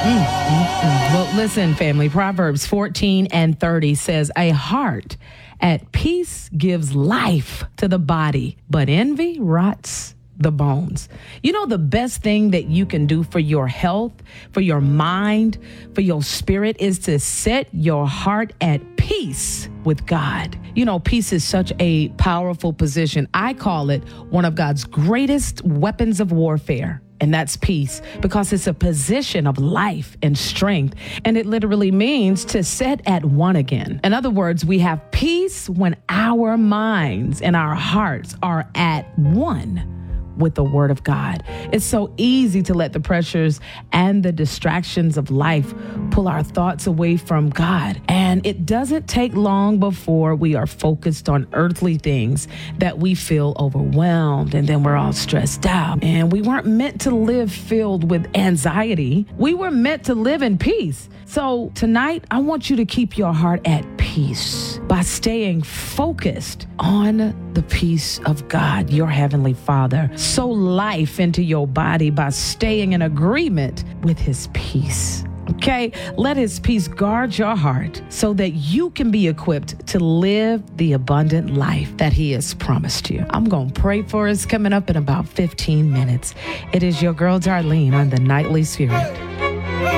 Well, listen, family, Proverbs 14:30 says, a heart at peace gives life to the body, but envy rots the bones. You know, the best thing that you can do for your health, for your mind, for your spirit is to set your heart at peace with God. You know, peace is such a powerful position. I call it one of God's greatest weapons of warfare. And that's peace, because it's a position of life and strength. And it literally means to set at one again. In other words, we have peace when our minds and our hearts are at one with the word of God. It's so easy to let the pressures and the distractions of life pull our thoughts away from God. And it doesn't take long before we are focused on earthly things that we feel overwhelmed, and then we're all stressed out. And we weren't meant to live filled with anxiety. We were meant to live in peace. So tonight, I want you to keep your heart at peace by staying focused on the peace of God, your Heavenly Father. Sow life into your body by staying in agreement with His peace. Okay, let His peace guard your heart so that you can be equipped to live the abundant life that He has promised you. I'm going to pray for us coming up in about 15 minutes. It is your girl, Darlene, on the Nightly Spirit.